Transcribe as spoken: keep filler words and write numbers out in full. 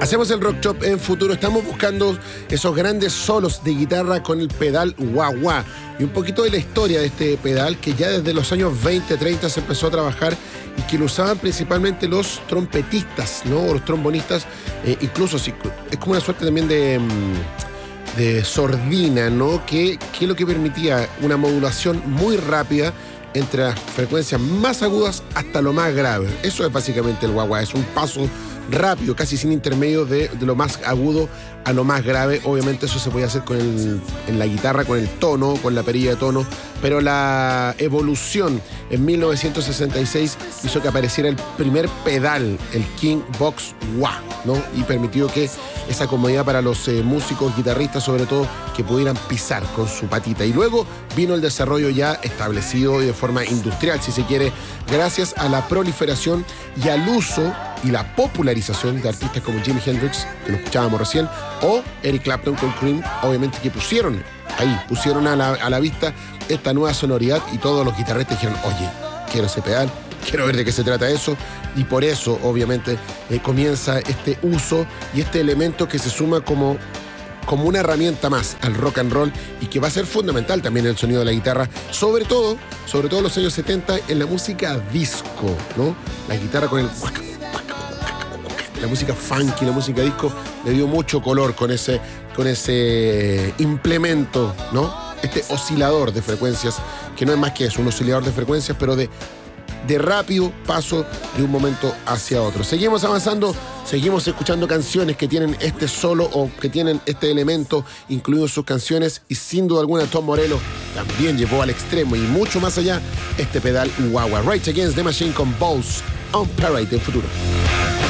Hacemos el Rock Shop en Futuro. Estamos buscando esos grandes solos de guitarra con el pedal wah-wah. Y un poquito de la historia de este pedal que ya desde los años veinte, treinta se empezó a trabajar y que lo usaban principalmente los trompetistas, ¿no? O los trombonistas. Eh, incluso sí, es como una suerte también de, de sordina, ¿no? Que, que es lo que permitía una modulación muy rápida entre las frecuencias más agudas hasta lo más grave. Eso es básicamente el wah-wah. Es un paso rápido, casi sin intermedio, de, de lo más agudo a lo más grave. Obviamente eso se podía hacer con el, en la guitarra, con el tono, con la perilla de tono, pero la evolución en mil novecientos sesenta y seis hizo que apareciera el primer pedal, el King Box Wah, ¿no? Y permitió que esa comodidad para los eh, músicos, guitarristas sobre todo, que pudieran pisar con su patita. Y luego vino el desarrollo ya establecido y de forma industrial, si se quiere, gracias a la proliferación y al uso y la popularización de artistas como Jimi Hendrix, que lo escuchábamos recién, o Eric Clapton con Cream, obviamente, que pusieron ahí, pusieron a la, a la vista esta nueva sonoridad, y todos los guitarristas dijeron, oye, quiero ese pedal, quiero ver de qué se trata eso, y por eso, obviamente, eh, comienza este uso y este elemento que se suma como, como una herramienta más al rock and roll, y que va a ser fundamental también el sonido de la guitarra, sobre todo, sobre todo en los años setenta, en la música disco, ¿no? La guitarra con el... La música funky, la música disco, le dio mucho color con ese, con ese implemento, ¿no? Este oscilador de frecuencias, que no es más que eso, un oscilador de frecuencias, pero de, de rápido paso de un momento hacia otro. Seguimos avanzando, seguimos escuchando canciones que tienen este solo o que tienen este elemento incluido en sus canciones, y sin duda alguna Tom Morello también llevó al extremo y mucho más allá este pedal wah-wah. Rage Against the Machine con Balls on Parade en Futuro.